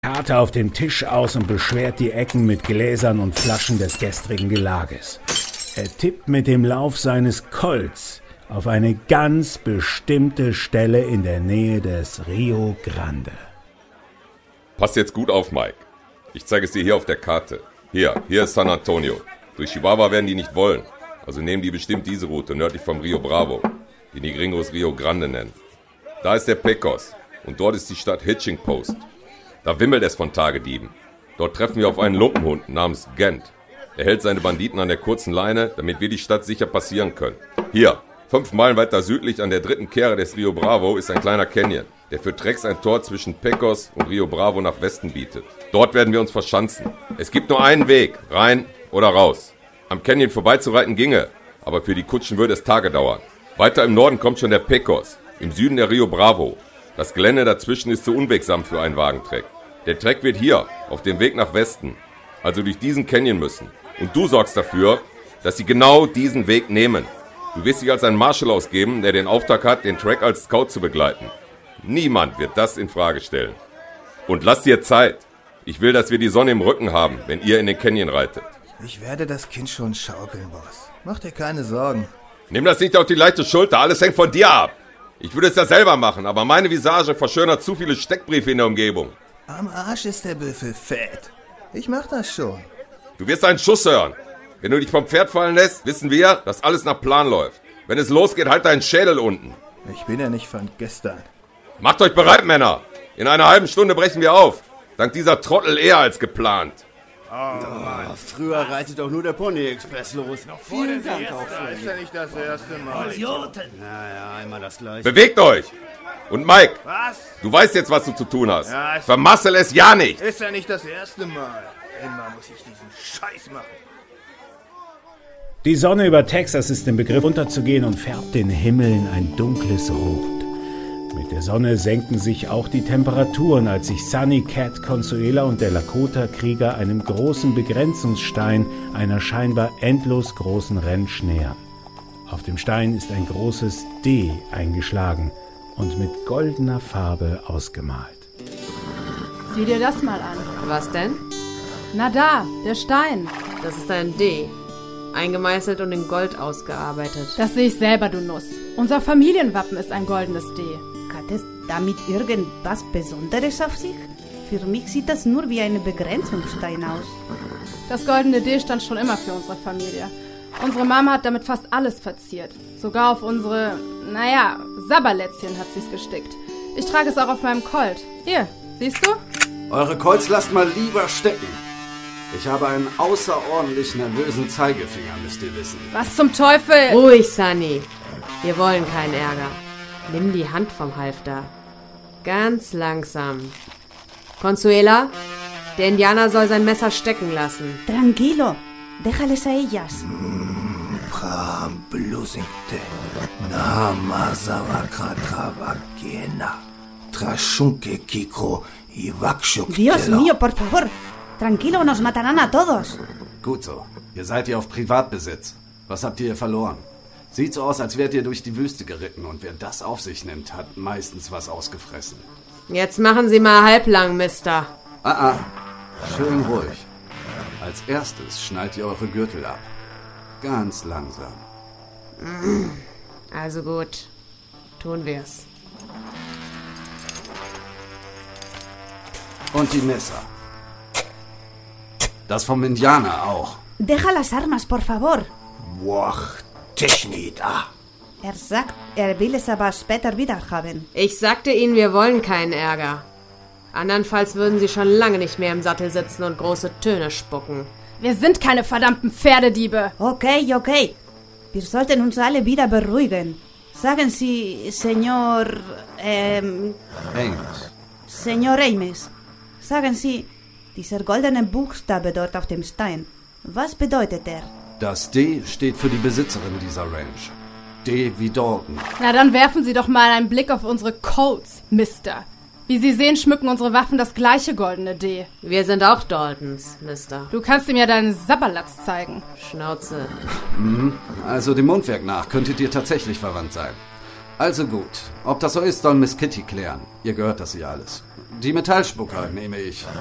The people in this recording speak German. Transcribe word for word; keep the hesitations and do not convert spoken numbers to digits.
Karte auf dem Tisch aus und beschwert die Ecken mit Gläsern und Flaschen des gestrigen Gelages. Er tippt mit dem Lauf seines Colts auf eine ganz bestimmte Stelle in der Nähe des Rio Grande. Pass jetzt gut auf, Mike. Ich zeige es dir hier auf der Karte. Hier, hier ist San Antonio. Durch Chihuahua werden die nicht wollen. Also nehmen die bestimmt diese Route nördlich vom Rio Bravo, die die Gringos Rio Grande nennen. Da ist der Pecos und dort ist die Stadt Hitching Post. Da wimmelt es von Tagedieben. Dort treffen wir auf einen Lumpenhund namens Gent. Er hält seine Banditen an der kurzen Leine, damit wir die Stadt sicher passieren können. Hier, fünf Meilen weiter südlich an der dritten Kehre des Rio Bravo ist ein kleiner Canyon, der für Trecks ein Tor zwischen Pecos und Rio Bravo nach Westen bietet. Dort werden wir uns verschanzen. Es gibt nur einen Weg, rein oder raus. Am Canyon vorbeizureiten ginge, aber für die Kutschen würde es Tage dauern. Weiter im Norden kommt schon der Pecos, im Süden der Rio Bravo. Das Gelände dazwischen ist zu unwegsam für einen Wagentreck. Der Treck wird hier, auf dem Weg nach Westen, also durch diesen Canyon müssen. Und du sorgst dafür, dass sie genau diesen Weg nehmen. Du wirst dich als ein Marshal ausgeben, der den Auftrag hat, den Treck als Scout zu begleiten. Niemand wird das in Frage stellen. Und lass dir Zeit. Ich will, dass wir die Sonne im Rücken haben, wenn ihr in den Canyon reitet. Ich werde das Kind schon schaukeln, Boss. Mach dir keine Sorgen. Nimm das nicht auf die leichte Schulter, alles hängt von dir ab. Ich würde es ja selber machen, aber meine Visage verschönert zu viele Steckbriefe in der Umgebung. Am Arsch ist der Büffel fett. Ich mach das schon. Du wirst einen Schuss hören. Wenn du dich vom Pferd fallen lässt, wissen wir, dass alles nach Plan läuft. Wenn es losgeht, halt deinen Schädel unten. Ich bin ja nicht von gestern. Macht euch bereit, Männer. In einer halben Stunde brechen wir auf. Dank dieser Trottel eher als geplant. Oh, oh, früher reitet doch nur der Pony-Express los. Vielen Dank auch für ist ja nicht das erste Mal. Idioten. Naja, immer das Gleiche. Bewegt euch! Und Mike, Was? du weißt jetzt, was du zu tun hast. Ja, ich- Vermassel es ja nicht! Ist ja nicht das erste Mal. Immer muss ich diesen Scheiß machen. Die Sonne über Texas ist im Begriff unterzugehen und färbt den Himmel in ein dunkles Rot. Mit der Sonne senken sich auch die Temperaturen, als sich Sunny, Cat, Consuela und der Lakota-Krieger einem großen Begrenzungsstein einer scheinbar endlos großen Ranch nähern. Auf dem Stein ist ein großes D eingeschlagen und mit goldener Farbe ausgemalt. Sieh dir das mal an. Was denn? Na da, der Stein. Das ist ein D. Eingemeißelt und in Gold ausgearbeitet. Das sehe ich selber, du Nuss. Unser Familienwappen ist ein goldenes D. Hat es damit irgendwas Besonderes auf sich? Für mich sieht das nur wie ein Begrenzungsstein aus. Das goldene D stand schon immer für unsere Familie. Unsere Mama hat damit fast alles verziert. Sogar auf unsere, naja, Sabberlätzchen hat sie es gestickt. Ich trage es auch auf meinem Colt. Hier, siehst du? Eure Colts lasst mal lieber stecken. Ich habe einen außerordentlich nervösen Zeigefinger, müsst ihr wissen. Was zum Teufel? Ruhig, Sunny. Wir wollen keinen Ärger. Nimm die Hand vom Halfter. Ganz langsam. Consuela, der Indianer soll sein Messer stecken lassen. Tranquilo, déjales a ellas. Dios mío, por favor. Tranquilo, nos matarán a todos. Gut so. Ihr seid ja auf Privatbesitz. Was habt ihr hier verloren? Sieht so aus, als wärt ihr durch die Wüste geritten und wer das auf sich nimmt, hat meistens was ausgefressen. Jetzt machen Sie mal halblang, Mister. Ah, ah. Schön ruhig. Als erstes schnallt ihr eure Gürtel ab. Ganz langsam. Also gut. Tun wir's. Und die Messer. Das vom Indianer auch. Deja las armas, por favor. Boah, Technita. Er sagt, er will es aber später wieder haben. Ich sagte Ihnen, wir wollen keinen Ärger. Andernfalls würden Sie schon lange nicht mehr im Sattel sitzen und große Töne spucken. Wir sind keine verdammten Pferdediebe. Okay, okay. Wir sollten uns alle wieder beruhigen. Sagen Sie, Señor... Ähm... Ames. Señor Ames. Sagen Sie, dieser goldene Buchstabe dort auf dem Stein. Was bedeutet er? Das D steht für die Besitzerin dieser Ranch. D wie Dalton. Na, dann werfen Sie doch mal einen Blick auf unsere Colts, Mister. Wie Sie sehen, schmücken unsere Waffen das gleiche goldene D. Wir sind auch Daltons, Mister. Du kannst ihm ja deinen Sabberlatz zeigen. Schnauze. Mhm. Also dem Mundwerk nach könntet ihr tatsächlich verwandt sein. Also gut. Ob das so ist, soll Miss Kitty klären. Ihr gehört das hier alles. Die Metallspucker nehme ich.